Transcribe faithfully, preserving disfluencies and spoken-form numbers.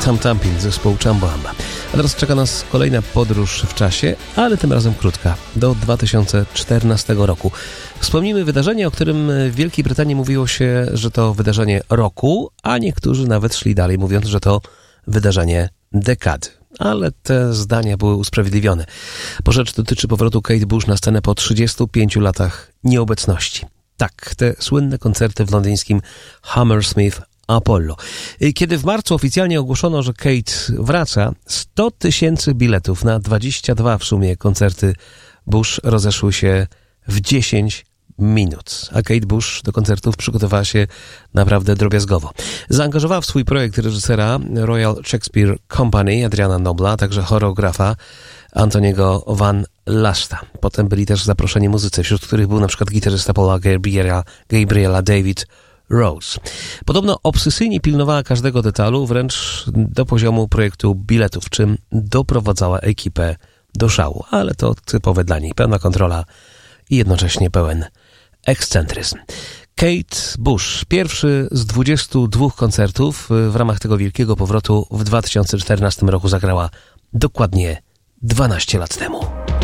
Tam Tampin, zespołu Chumbawamba. A teraz czeka nas kolejna podróż w czasie, ale tym razem krótka, do dwa tysiące czternastego roku. Wspomnimy wydarzenie, o którym w Wielkiej Brytanii mówiło się, że to wydarzenie roku, a niektórzy nawet szli dalej, mówiąc, że to wydarzenie dekady. Ale te zdania były usprawiedliwione, bo rzecz dotyczy powrotu Kate Bush na scenę po trzydziestu pięciu latach nieobecności. Tak, te słynne koncerty w londyńskim Hammersmith Apollo. Kiedy w marcu oficjalnie ogłoszono, że Kate wraca, sto tysięcy biletów na dwadzieścia dwa w sumie koncerty Bush rozeszły się w dziesięć minut, a Kate Bush do koncertów przygotowała się naprawdę drobiazgowo. Zaangażowała w swój projekt reżysera Royal Shakespeare Company Adriana Nobla, a także choreografa Antoniego Van Lashta. Potem byli też zaproszeni muzycy, wśród których był na przykład gitarzysta Paula Gabriela, Gabriela David Rose. Podobno obsesyjnie pilnowała każdego detalu, wręcz do poziomu projektu biletów, czym doprowadzała ekipę do szału. Ale to typowe dla niej. Pełna kontrola i jednocześnie pełen ekscentryzm. Kate Bush, pierwszy z dwudziestu dwóch koncertów w ramach tego wielkiego powrotu w dwa tysiące czternastym roku zagrała dokładnie dwanaście lat temu.